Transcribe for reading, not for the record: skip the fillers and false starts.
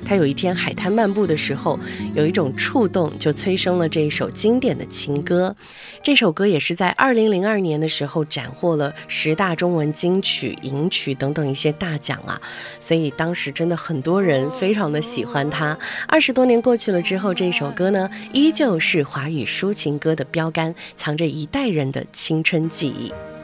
他有一天海滩漫步的时候，有一种触动，就催生了这一首经典的情歌。这首歌也是在2002年的时候斩获了10大中文金曲、银曲等等一些大奖啊，所以当时真的很多人非常的喜欢它。20多年过去了之后，这首歌呢依旧是华语抒情歌的标杆，藏着一代人的青春记忆。